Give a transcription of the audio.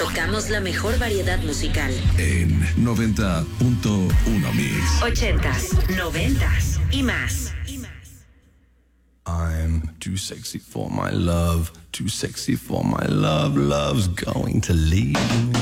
Tocamos la mejor variedad musical. En 90.1 Mix. 80s, 90s y más. I'm too sexy for my love, too sexy for my love. Love's going to leave me.